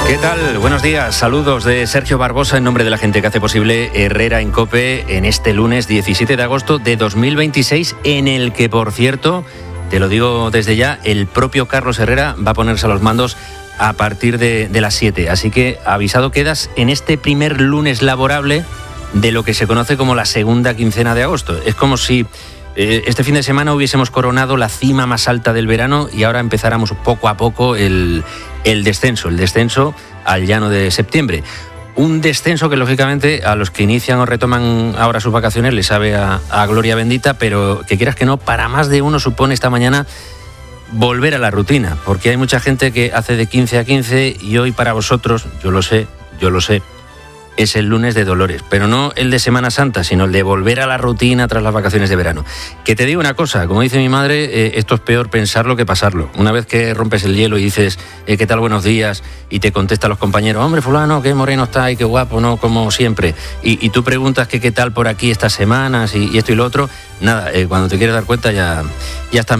¿Qué tal? Buenos días, saludos de Sergio Barbosa en nombre de la gente que hace posible Herrera en COPE en este lunes 17 de agosto de 2026, en el que, por cierto, te lo digo desde ya, el propio Carlos Herrera va a ponerse a los mandos a partir de las 7. Así que avisado quedas en este primer lunes laborable de lo que se conoce como la segunda quincena de agosto. Es como si este fin de semana hubiésemos coronado la cima más alta del verano y ahora empezáramos poco a poco el descenso al llano de septiembre. Un descenso que, lógicamente, a los que inician o retoman ahora sus vacaciones les sabe a gloria bendita, pero que quieras que no, para más de uno supone esta mañana volver a la rutina, porque hay mucha gente que hace de 15 a 15 y hoy para vosotros, yo lo sé, es el lunes de Dolores, pero no el de Semana Santa, sino el de volver a la rutina tras las vacaciones de verano. Que te digo una cosa, como dice mi madre, esto es peor pensarlo que pasarlo. Una vez que rompes el hielo y dices, ¿qué tal? Buenos días, y te contestan los compañeros, hombre, fulano, qué moreno está y qué guapo, ¿no? Como siempre. Y tú preguntas qué tal por aquí estas semanas y esto y lo otro, nada, cuando te quieres dar cuenta ya estás